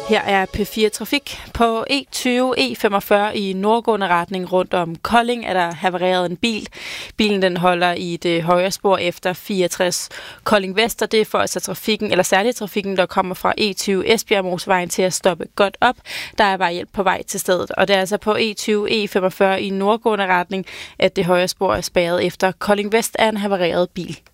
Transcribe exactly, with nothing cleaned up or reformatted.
Her er P fire Trafik. På E tyve E femogfyrre i nordgående retning rundt om Kolding er der havareret en bil. Bilen den holder i det højre spor efter fireogtres Kolding Vest, og det får altså trafikken, eller særligt trafikken, der kommer fra E tyve Esbjerg Motorvejen til at stoppe godt op. Der er bare hjælp på vej til stedet, og det er altså på E tyve E femogfyrre i nordgående retning, at det højre spor er spærret efter Kolding Vest er en havareret bil.